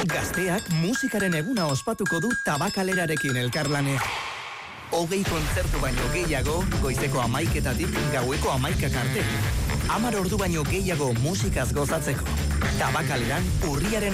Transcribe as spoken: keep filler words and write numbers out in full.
Gazteak musikaren eguna ospatuko du Tabakalerarekin elkarlanean. Hogei kontzertu baino gehiago, goizeko hamaiketatik gaueko hamaikak arte. Hamar ordu baino gehiago musikaz gozatzeko. Tabakaleran urriaren